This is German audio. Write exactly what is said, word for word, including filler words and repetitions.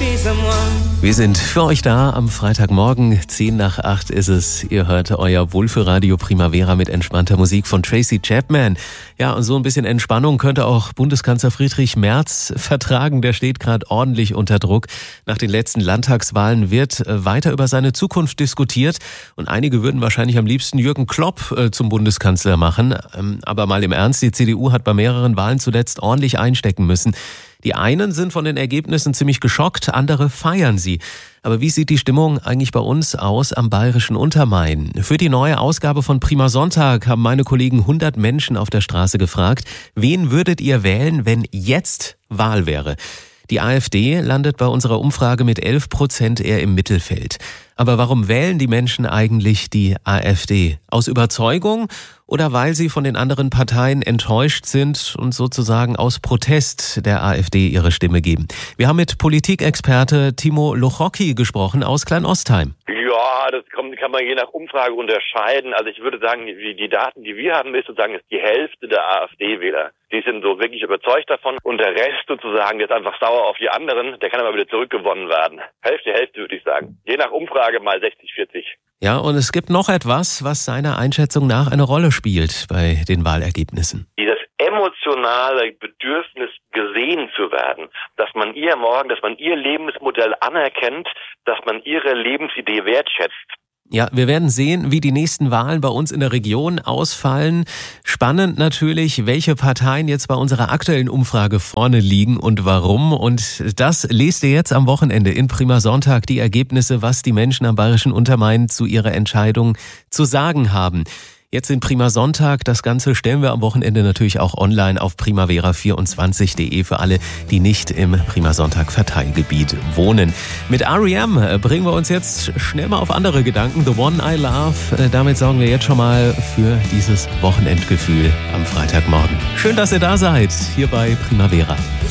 Wir sind für euch da am Freitagmorgen, zehn nach acht ist es. Ihr hört euer Wohlfühlradio Primavera mit entspannter Musik von Tracy Chapman. Ja, und so ein bisschen Entspannung könnte auch Bundeskanzler Friedrich Merz vertragen. Der steht gerade ordentlich unter Druck. Nach den letzten Landtagswahlen wird weiter über seine Zukunft diskutiert. Und einige würden wahrscheinlich am liebsten Jürgen Klopp äh, zum Bundeskanzler machen. Ähm, aber mal im Ernst, die C D U hat bei mehreren Wahlen zuletzt ordentlich einstecken müssen. Die einen sind von den Ergebnissen ziemlich geschockt, andere feiern sie. Aber wie sieht die Stimmung eigentlich bei uns aus am bayerischen Untermain? Für die neue Ausgabe von Prima Sonntag haben meine Kollegen hundert Menschen auf der Straße gefragt, wen würdet ihr wählen, wenn jetzt Wahl wäre? Die AfD landet bei unserer Umfrage mit elf Prozent eher im Mittelfeld. Aber warum wählen die Menschen eigentlich die AfD? Aus Überzeugung oder weil sie von den anderen Parteien enttäuscht sind und sozusagen aus Protest der AfD ihre Stimme geben? Wir haben mit Politikexperte Timo Lochocki gesprochen aus Kleinostheim. Ja, das kann man je nach Umfrage unterscheiden. Also ich würde sagen, die Daten, die wir haben, ist sozusagen ist die Hälfte der AfD-Wähler. Die sind so wirklich überzeugt davon und der Rest sozusagen jetzt einfach sauer auf die anderen, der kann aber wieder zurückgewonnen werden. Hälfte, Hälfte würde ich sagen. Je nach Umfrage mal sechzig vierzig. Ja, und es gibt noch etwas, was seiner Einschätzung nach eine Rolle spielt bei den Wahlergebnissen. Dieses emotionale Bedürfnis, gesehen zu werden, dass man ihr morgen, dass man ihr Lebensmodell anerkennt, dass man ihre Lebensidee wertschätzt. Ja, wir werden sehen, wie die nächsten Wahlen bei uns in der Region ausfallen. Spannend natürlich, welche Parteien jetzt bei unserer aktuellen Umfrage vorne liegen und warum. Und das lest ihr jetzt am Wochenende in Prima Sonntag, die Ergebnisse, was die Menschen am bayerischen Untermain zu ihrer Entscheidung zu sagen haben. Jetzt in Prima Sonntag, das Ganze stellen wir am Wochenende natürlich auch online auf primavera vierundzwanzig punkt de für alle, die nicht im Prima Sonntag Verteilgebiet wohnen. Mit R E M bringen wir uns jetzt schnell mal auf andere Gedanken. The One I Love, damit sorgen wir jetzt schon mal für dieses Wochenendgefühl am Freitagmorgen. Schön, dass ihr da seid, hier bei Primavera.